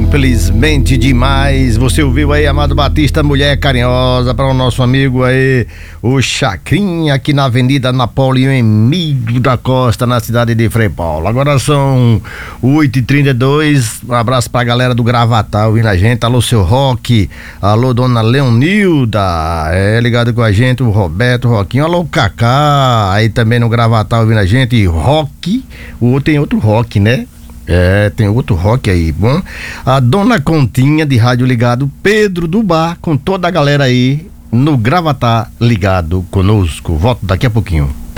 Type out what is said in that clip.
Simplesmente demais. Você ouviu aí, Amado Batista, Mulher Carinhosa, para o nosso amigo aí, o Chacrinha, aqui na Avenida Napoleão Emílio da Costa, na cidade de Frei Paulo. Agora são 8h32. Um abraço pra galera do Gravatar ouvindo a gente. Alô, seu Roque. Alô, dona Leonilda. Ligado com a gente, o Roberto, o Roquinho. Alô, Cacá. Aí também no Gravatar ouvindo a gente. Roque. Tem outro Roque, né? Tem outro rock aí, bom? A dona Continha de Rádio Ligado, Pedro do Bar, com toda a galera aí no Gravatar ligado conosco. Volto daqui a pouquinho.